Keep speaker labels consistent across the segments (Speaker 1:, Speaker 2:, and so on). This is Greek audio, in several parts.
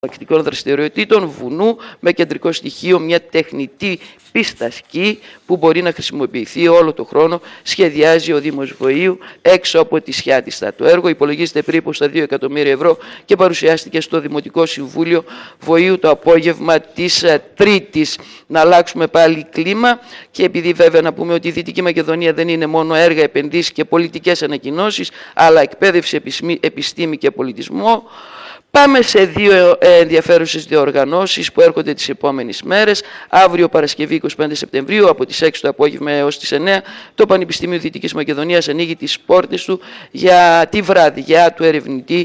Speaker 1: πρακτικών δραστηριοτήτων βουνού με κεντρικό στοιχείο μια τεχνητή πίστα σκι που μπορεί να χρησιμοποιηθεί όλο το χρόνο, σχεδιάζει ο Δήμος Βοήου έξω από τη Σιάτιστα. Το έργο υπολογίζεται περίπου στα 2 εκατομμύρια ευρώ και παρουσιάστηκε στο Δημοτικό Συμβούλιο Βοήου το απόγευμα της Τρίτης. Να αλλάξουμε πάλι κλίμα και επειδή βέβαια να πούμε ότι η Δυτική Μακεδονία δεν είναι μόνο έργα, επενδύσεις και πολιτικές ανακοινώσεις, αλλά εκπαίδευση, επιστήμη και πολιτισμό. Πάμε σε δύο ενδιαφέρουσες διοργανώσεις που έρχονται τις επόμενες μέρες. Αύριο Παρασκευή 25 Σεπτεμβρίου από τις 6 το απόγευμα έως τις 9 το Πανεπιστήμιο Δυτικής Μακεδονίας ανοίγει τις πόρτες του για τη βραδιά του ερευνητή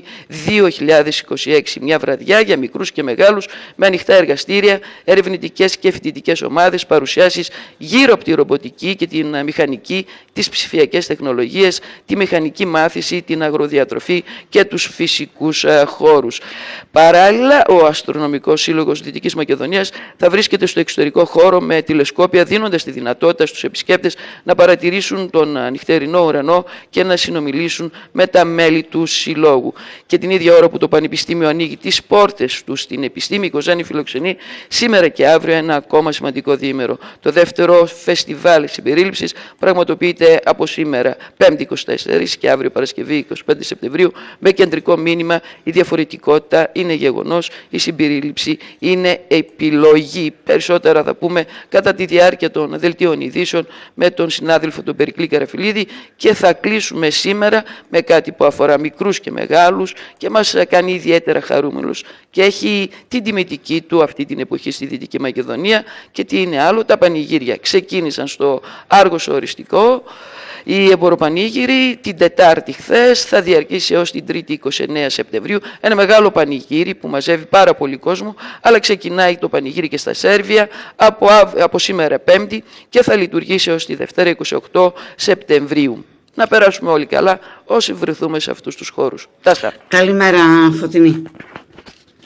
Speaker 1: 2026. Μια βραδιά για μικρούς και μεγάλους με ανοιχτά εργαστήρια, ερευνητικές και φοιτητικές ομάδες, παρουσιάσεις γύρω από τη ρομποτική και την μηχανική, τις ψηφιακές τεχνολογίες, τη μηχανική μάθηση, την αγροδιατροφή και τους φυσικούς χώρους. Παράλληλα, ο Αστρονομικός Σύλλογος Δυτικής Μακεδονίας θα βρίσκεται στο εξωτερικό χώρο με τηλεσκόπια, δίνοντας τη δυνατότητα στους επισκέπτες να παρατηρήσουν τον νυχτερινό ουρανό και να συνομιλήσουν με τα μέλη του Συλλόγου. Και την ίδια ώρα που το Πανεπιστήμιο ανοίγει τις πόρτες του στην επιστήμη, η Κοζάνη φιλοξενεί σήμερα και αύριο ένα ακόμα σημαντικό διήμερο. Το δεύτερο φεστιβάλ συμπερίληψης πραγματοποιείται από σήμερα, 5η 24 και αύριο Παρασκευή 25 Σεπτεμβρίου, με κεντρικό μήνυμα η διαφορετικότητα είναι γεγονός, η συμπερίληψη είναι επιλογή. Περισσότερα θα πούμε κατά τη διάρκεια των δελτίων ειδήσεων με τον συνάδελφο τον Περικλή Καραφιλίδη και θα κλείσουμε σήμερα με κάτι που αφορά μικρούς και μεγάλους και μας κάνει ιδιαίτερα χαρούμενους και έχει την τιμητική του αυτή την εποχή στη Δυτική Μακεδονία. Και τι είναι άλλο, τα πανηγύρια ξεκίνησαν στο Άργος Οριστικό. Η εμποροπανήγυρη την Τετάρτη χθες θα διαρκήσει έως την Τρίτη 29 Σεπτεμβρίου. Ένα μεγάλο πανηγύρι που μαζεύει πάρα πολύ κόσμο, αλλά ξεκινάει το πανηγύρι και στα Σέρβια από σήμερα Πέμπτη και θα λειτουργήσει έως τη Δευτέρα 28 Σεπτεμβρίου. Να περάσουμε όλοι καλά όσοι βρεθούμε σε αυτούς τους χώρους. Τάστα.
Speaker 2: Καλημέρα Φωτεινή.